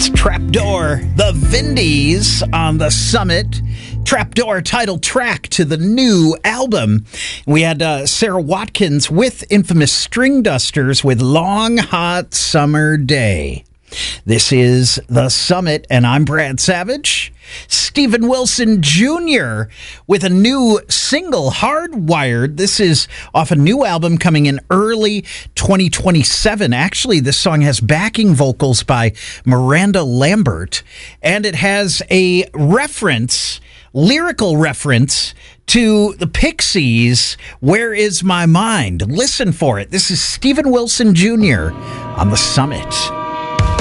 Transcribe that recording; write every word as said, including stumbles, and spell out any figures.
That's Trapdoor, the Vindies on the Summit. Trapdoor, title track to the new album. We had uh, Sarah Watkins with Infamous String Dusters with Long Hot Summer Day. This is The Summit, and I'm Brad Savage. Steven Wilson Junior with a new single, Hardwired. This is off a new album coming in early twenty twenty-seven. Actually, this song has backing vocals by Miranda Lambert, and it has a reference, lyrical reference, to the Pixies, Where Is My Mind? Listen for it. This is Steven Wilson Junior on The Summit.